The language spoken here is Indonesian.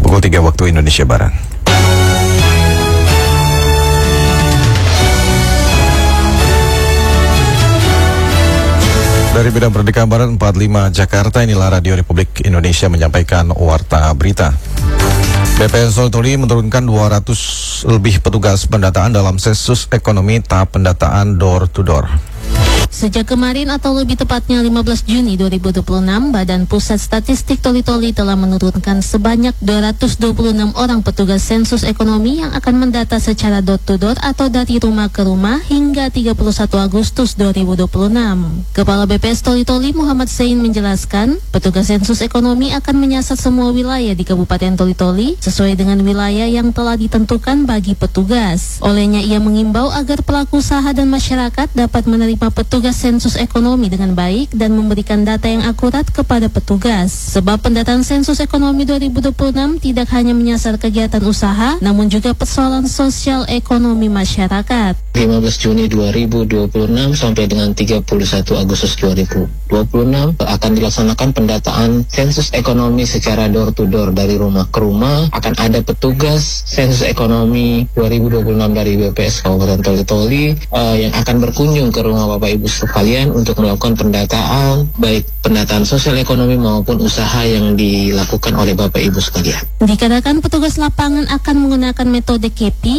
Pukul 3 waktu Indonesia Barat. Dari Bidang Merdeka Barat 45 Jakarta, inilah Radio Republik Indonesia menyampaikan warta berita. BPS Toli menurunkan 200 lebih petugas pendataan dalam sensus ekonomi tahap pendataan door to door. Sejak kemarin atau lebih tepatnya 15 Juni 2026, Badan Pusat Statistik Toli-Toli telah menurunkan sebanyak 226 orang petugas sensus ekonomi yang akan mendata secara door-to-door atau dari rumah ke rumah hingga 31 Agustus 2026. Kepala BPS Toli-Toli Muhammad Zain menjelaskan, petugas sensus ekonomi akan menyasar semua wilayah di Kabupaten Toli-Toli sesuai dengan wilayah yang telah ditentukan bagi petugas. Olehnya ia mengimbau agar pelaku usaha dan masyarakat dapat menerima petugas sensus ekonomi dengan baik dan memberikan data yang akurat kepada petugas. Sebab pendataan sensus ekonomi 2026 tidak hanya menyasar kegiatan usaha, namun juga persoalan sosial ekonomi masyarakat. 15 Juni 2026 sampai dengan 31 Agustus 2026 akan dilaksanakan pendataan sensus ekonomi secara door to door dari rumah ke rumah. Akan ada petugas sensus ekonomi 2026 dari BPS Kabupaten Toli-Toli yang akan berkunjung ke rumah Bapak Ibu sekalian untuk melakukan pendataan, baik pendataan sosial ekonomi maupun usaha yang dilakukan oleh Bapak Ibu sekalian. Dikatakan petugas lapangan akan menggunakan metode KEPI